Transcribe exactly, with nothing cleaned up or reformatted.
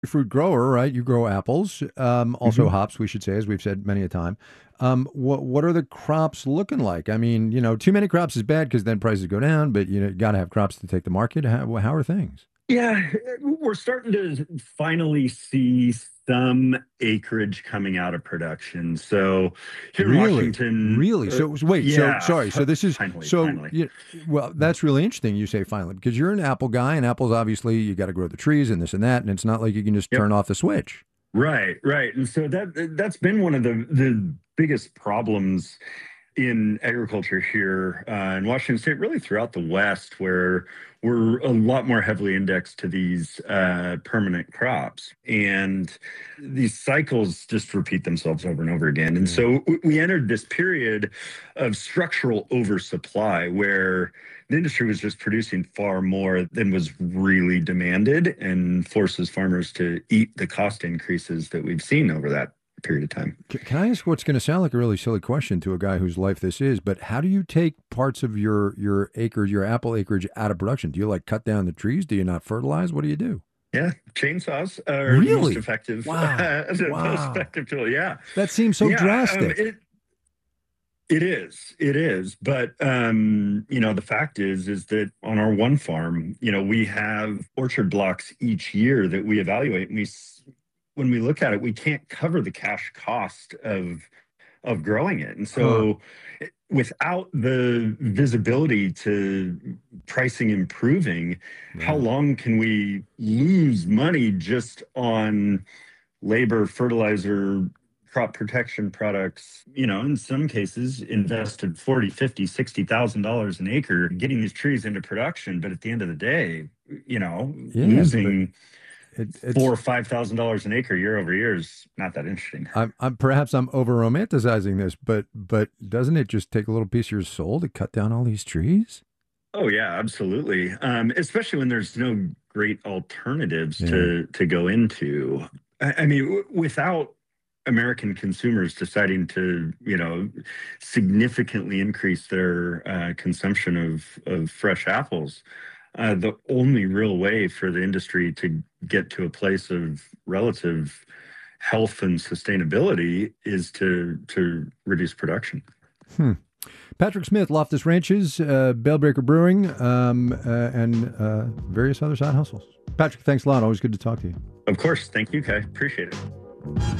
fruit grower, right? You grow apples, um, also Hmm. hops, we should say, as we've said many a time. Um, what what are the crops looking like? I mean, you know, too many crops is bad because then prices go down, but you know, you got to have crops to take the market. How, how are things? Yeah, we're starting to finally see some acreage coming out of production. So here in Really? Washington, Really? uh, So wait, so yeah, sorry. So f- this is finally, so finally. you, well, that's really interesting you say finally because you're an apple guy and apples obviously you got to grow the trees and this and that and it's not like you can just Yep. turn off the switch. Right, right. And so that that's been one of the the biggest problems in agriculture here uh, in Washington State, really throughout the West, where we're a lot more heavily indexed to these uh, permanent crops. And these cycles just repeat themselves over and over again. And Yeah. so w- we entered this period of structural oversupply where the industry was just producing far more than was really demanded and forces farmers to eat the cost increases that we've seen over that period of time. C- Can I ask what's going to sound like a really silly question to a guy whose life this is, but how do you take parts of your your acres, your apple acreage out of production? Do you like cut down the trees? Do you not fertilize? What do you do? Yeah, chainsaws are the most Really? effective, Wow. the most Wow. effective tool. Yeah, That seems so yeah. Um, drastic. it it is, it is. But um, you know, the fact is, is that on our one farm, you know, we have orchard blocks each year that we evaluate, and we, s- when we look at it, we can't cover the cash cost of of growing it. And Huh. so without the visibility to pricing improving, how Yeah. long can we lose money just on labor, fertilizer, crop protection products? You know, in some cases invested forty, fifty, sixty thousand dollars an acre getting these trees into production, but at the end of the day, you know, Yeah, but losing it, four it's or five thousand dollars an acre year over year is not that interesting. I'm, I'm perhaps I'm over romanticizing this, but but doesn't it just take a little piece of your soul to cut down all these trees? Oh yeah, absolutely. Um, especially when there's no great alternatives Yeah. to to go into. I, I mean, w- without American consumers deciding to, you know, significantly increase their uh, consumption of of fresh apples, uh, the only real way for the industry to get to a place of relative health and sustainability is to to reduce production. Hmm. Patrick Smith, Loftus Ranches, uh, Bellbreaker Brewing, um, uh, and uh, various other side hustles. Patrick, thanks a lot. Always good to talk to you. Of course, thank you, Kai. Appreciate it.